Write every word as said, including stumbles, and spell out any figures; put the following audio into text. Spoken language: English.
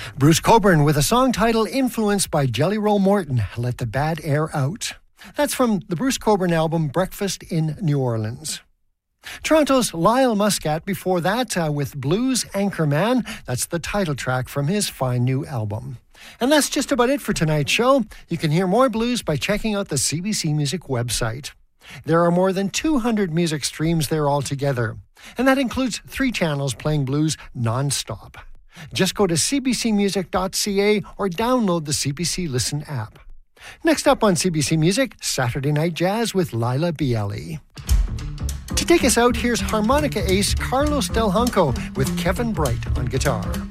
Bruce Cockburn with a song titled influenced by Jelly Roll Morton, Let the Bad Air Out. That's from the Bruce Cockburn album Breakfast in New Orleans. Toronto's Lyle Muscat before that uh, with Blues Anchorman. That's the title track from his fine new album. And that's just about it for tonight's show. You can hear more blues by checking out the C B C Music website. There are more than two hundred music streams there altogether, and that includes three channels playing blues non-stop. Just go to c b c music dot c a or download the C B C Listen app. Next up on C B C Music, Saturday Night Jazz with Lila Bielli. To take us out, here's harmonica ace Carlos Del Junco with Kevin Bright on guitar.